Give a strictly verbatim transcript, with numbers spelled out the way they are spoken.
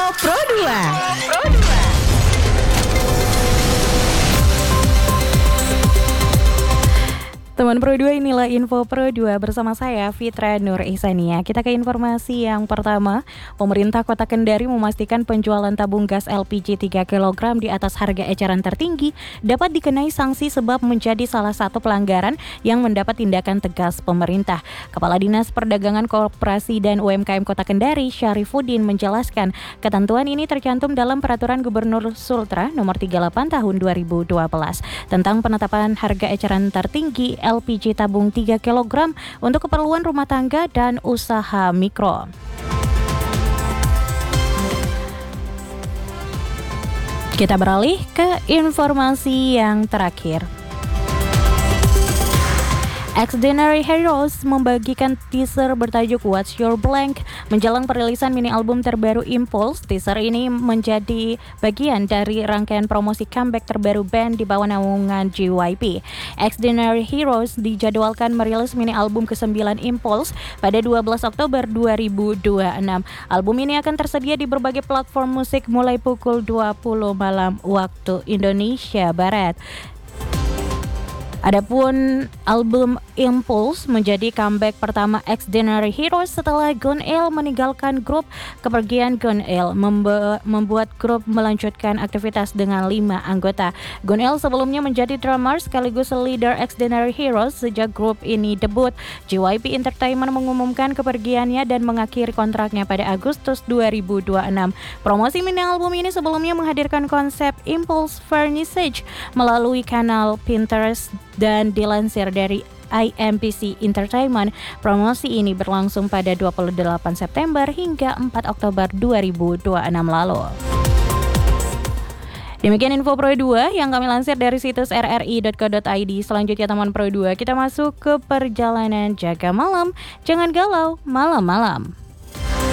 Pro dua. Teman Pro dua, inilah Info Pro dua bersama saya Fitra Nur Ihsania. Kita ke informasi yang pertama. Pemerintah Kota Kendari memastikan penjualan tabung gas L P G tiga kilogram di atas harga eceran tertinggi dapat dikenai sanksi sebab menjadi salah satu pelanggaran yang mendapat tindakan tegas pemerintah. Kepala Dinas Perdagangan Koperasi dan U M K M Kota Kendari, Syarifuddin, menjelaskan ketentuan ini tercantum dalam Peraturan Gubernur Sultra Nomor tiga puluh delapan Tahun dua ribu dua belas tentang penetapan harga eceran tertinggi L P G tabung tiga kilogram untuk keperluan rumah tangga dan usaha mikro. Kita beralih ke informasi yang terakhir. Extraordinary Heroes membagikan teaser bertajuk What's Your Blank menjelang perilisan mini album terbaru Impulse. Teaser ini menjadi bagian dari rangkaian promosi comeback terbaru band di bawah naungan J Y P. Extraordinary Heroes dijadwalkan merilis mini album kesembilan Impulse pada dua belas Oktober dua ribu dua puluh enam. Album ini akan tersedia di berbagai platform musik mulai pukul dua puluh malam waktu Indonesia Barat. Adapun album Impulse menjadi comeback pertama Extraordinary Heroes setelah Gun-il meninggalkan grup. Kepergian Gun-il membe- membuat grup melanjutkan aktivitas dengan lima anggota. Gun-il sebelumnya menjadi drummer sekaligus leader Extraordinary Heroes sejak grup ini debut. J Y P Entertainment mengumumkan kepergiannya dan mengakhiri kontraknya pada Agustus dua ribu dua puluh enam. Promosi mini album ini sebelumnya menghadirkan konsep Impulse Vernissage melalui kanal Pinterest dan dilansir dari I M P C Entertainment. Promosi ini berlangsung pada dua puluh delapan September hingga empat Oktober dua ribu dua puluh enam lalu. Demikian Info Pro dua yang kami lansir dari situs r r i dot co dot i d. Selanjutnya teman Pro dua, kita masuk ke perjalanan jaga malam. Jangan galau malam-malam.